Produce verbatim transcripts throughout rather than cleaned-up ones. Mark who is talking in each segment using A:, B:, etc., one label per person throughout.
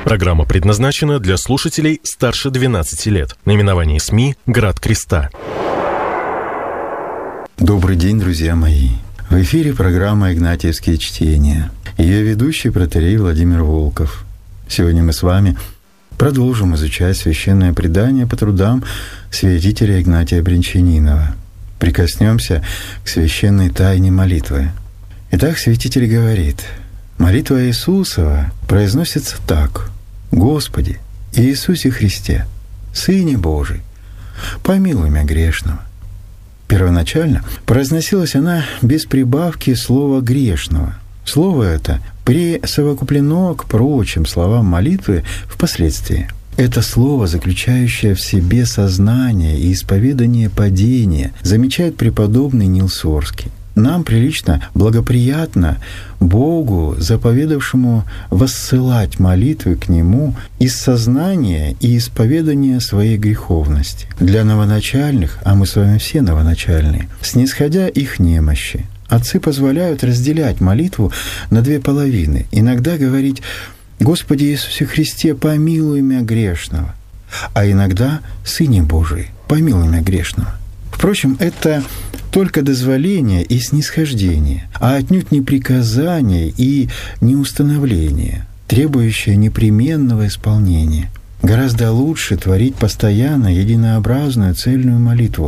A: Программа предназначена для слушателей старше двенадцати лет. Наименование СМИ «Град Креста».
B: Добрый день, друзья мои. В эфире программа «Игнатьевские чтения». Ее ведущий протоиерей Владимир Волков. Сегодня мы с вами продолжим изучать священное предание по трудам святителя Игнатия Брянчанинова. Прикоснемся к священной тайне молитвы. Итак, святитель говорит: молитва Иисусова произносится так: «Господи, Иисусе Христе, Сыне Божий, помилуй меня грешного». Первоначально произносилась она без прибавки слова «грешного». Слово это присовокуплено к прочим словам молитвы впоследствии. Это слово, заключающее в себе сознание и исповедание падения, замечает преподобный Нил Сорский. Нам прилично, благоприятно Богу, заповедавшему воссылать молитвы к Нему из сознания и исповедания своей греховности. Для новоначальных, а мы с вами все новоначальные, снисходя их немощи, отцы позволяют разделять молитву на две половины. Иногда говорить: «Господи Иисусе Христе, помилуй меня грешного», а иногда: «Сыне Божий, помилуй меня грешного». Впрочем, это только дозволение и снисхождение, а отнюдь не приказание и не установление, требующее непременного исполнения. Гораздо лучше творить постоянно единообразную цельную молитву,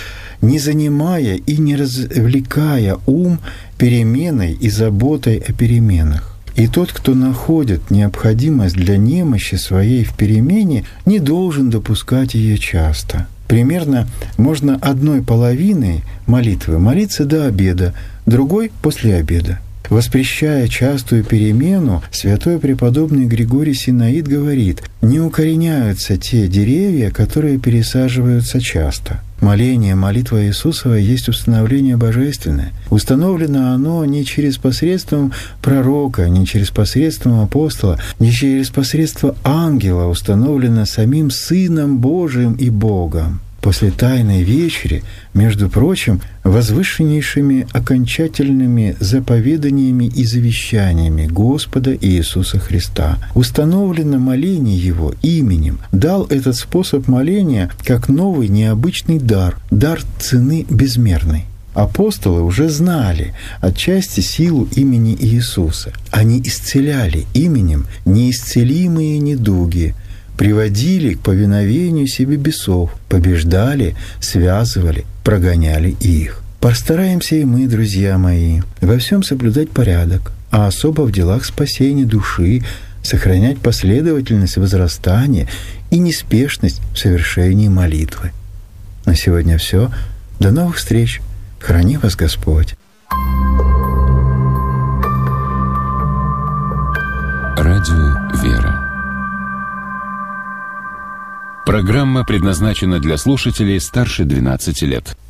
B: не занимая и не развлекая ум переменой и заботой о переменах. И тот, кто находит необходимость для немощи своей в перемене, не должен допускать ее часто. Примерно можно одной половиной молитвы молиться до обеда, другой — после обеда. Воспрещая частую перемену, святой преподобный Григорий Синаид говорит: «Не укореняются те деревья, которые пересаживаются часто». Моление, молитва Иисусова есть установление божественное. Установлено оно не через посредством пророка, не через посредством апостола, не через посредство ангела, установлено самим Сыном Божиим и Богом. После Тайной Вечери, между прочим, возвышеннейшими окончательными заповеданиями и завещаниями Господа Иисуса Христа. Установлено моление Его именем. Дал этот способ моления как новый необычный дар, дар цены безмерной. Апостолы уже знали отчасти силу имени Иисуса. Они исцеляли именем неисцелимые недуги, приводили к повиновению себе бесов, побеждали, связывали, прогоняли их. Постараемся и мы, друзья мои, во всем соблюдать порядок, а особо в делах спасения души сохранять последовательность возрастания и неспешность в совершении молитвы. На сегодня все. До новых встреч. Храни вас Господь.
C: Радио «Вера». Программа предназначена для слушателей старше двенадцати лет.